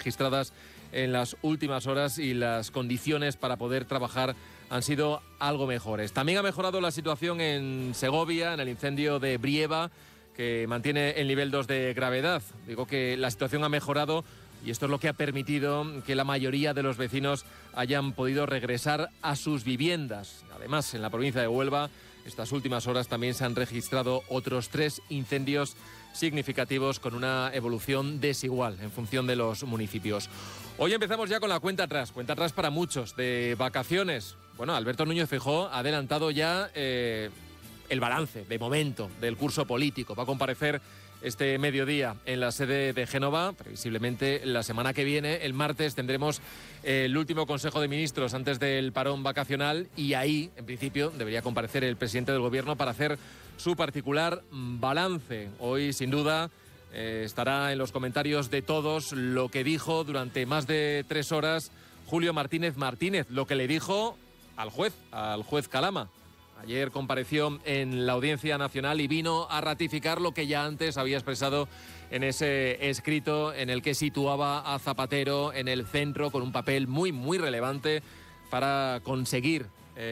registradas en las últimas horas y las condiciones para poder trabajar han sido algo mejores. También ha mejorado la situación en Segovia, en el incendio de Brieva, que mantiene el nivel 2 de gravedad. Digo que la situación ha mejorado y esto es lo que ha permitido que la mayoría de los vecinos hayan podido regresar a sus viviendas. Además, en la provincia de Huelva, estas últimas horas también se han registrado otros 3 incendios significativos con una evolución desigual en función de los municipios. Hoy empezamos ya con la cuenta atrás para muchos, de vacaciones. Bueno, Alberto Núñez Feijóo ha adelantado ya el balance, de momento, del curso político. Va a comparecer este mediodía en la sede de Génova. Previsiblemente la semana que viene, el martes, tendremos el último Consejo de Ministros antes del parón vacacional y ahí, en principio, debería comparecer el presidente del Gobierno para hacer su particular balance. Hoy, sin duda, estará en los comentarios de todos lo que dijo durante más de 3 horas Julio Martínez, lo que le dijo al juez Calama. Ayer compareció en la Audiencia Nacional y vino a ratificar lo que ya antes había expresado en ese escrito en el que situaba a Zapatero en el centro con un papel muy, muy relevante para conseguir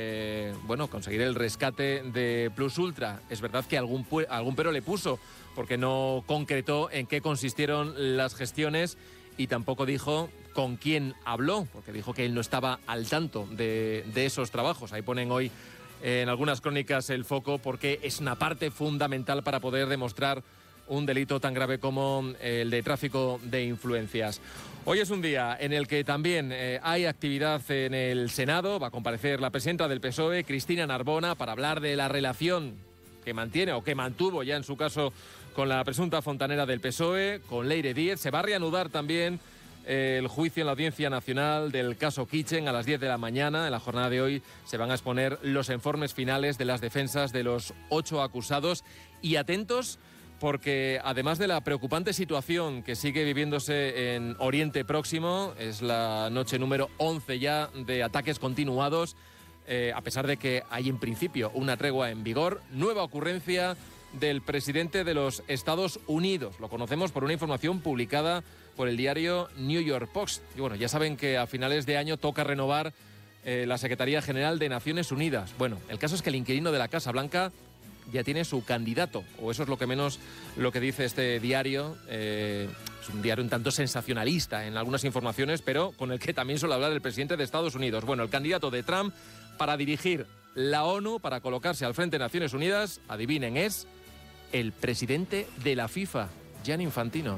el rescate de Plus Ultra. Es verdad que algún pero le puso porque no concretó en qué consistieron las gestiones y tampoco dijo con quién habló, porque dijo que él no estaba al tanto de esos trabajos. Ahí ponen hoy en algunas crónicas el foco porque es una parte fundamental para poder demostrar un delito tan grave como el de tráfico de influencias. Hoy es un día en el que también hay actividad en el Senado. Va a comparecer la presidenta del PSOE, Cristina Narbona, para hablar de la relación que mantiene o que mantuvo ya en su caso con la presunta fontanera del PSOE, con Leire Díez. Se va a reanudar también el juicio en la Audiencia Nacional del caso Kitchen a las 10 de la mañana. En la jornada de hoy se van a exponer los informes finales de las defensas de los 8 acusados. Y atentos, porque además de la preocupante situación que sigue viviéndose en Oriente Próximo, es la noche número 11 ya de ataques continuados, a pesar de que hay en principio una tregua en vigor. Nueva ocurrencia del presidente de los Estados Unidos. Lo conocemos por una información publicada por el diario New York Post. Y bueno, ya saben que a finales de año toca renovar la Secretaría General de Naciones Unidas. Bueno, el caso es que el inquilino de la Casa Blanca ya tiene su candidato, o eso es lo que menos lo que dice este diario. Es un diario un tanto sensacionalista en algunas informaciones, pero con el que también suele hablar el presidente de Estados Unidos. Bueno, el candidato de Trump para dirigir la ONU, para colocarse al frente de Naciones Unidas, adivinen, es el presidente de la FIFA, Gianni Infantino.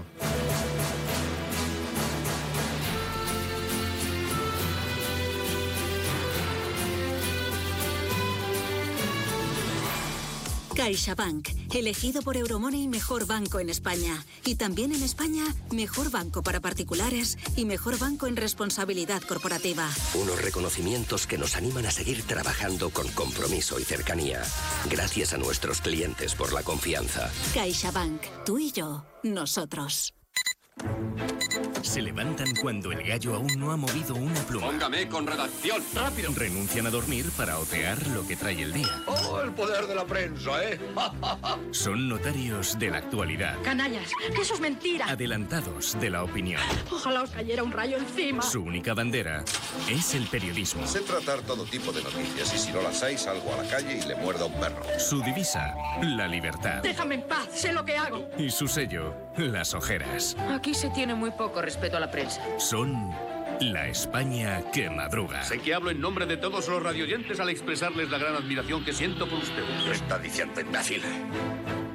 CaixaBank, elegido por Euromoney mejor banco en España. Y también en España, mejor banco para particulares y mejor banco en responsabilidad corporativa. Unos reconocimientos que nos animan a seguir trabajando con compromiso y cercanía. Gracias a nuestros clientes por la confianza. CaixaBank, tú y yo, nosotros. Se levantan cuando el gallo aún no ha movido una pluma. Póngame con redacción, rápido. Renuncian a dormir para otear lo que trae el día. ¡Oh, el poder de la prensa, eh! Son notarios de la actualidad. Canallas, que eso es mentira. Adelantados de la opinión. Ojalá os cayera un rayo encima. Su única bandera es el periodismo. Sé tratar todo tipo de noticias y si no las hay salgo a la calle y le muerdo a un perro. Su divisa, la libertad. Déjame en paz, sé lo que hago. Y su sello, las ojeras. Aquí se tiene muy poco respeto a la prensa. Son la España que madruga. Sé que hablo en nombre de todos los radioyentes al expresarles la gran admiración que siento por ustedes. ¿Qué está diciendo, imbécil?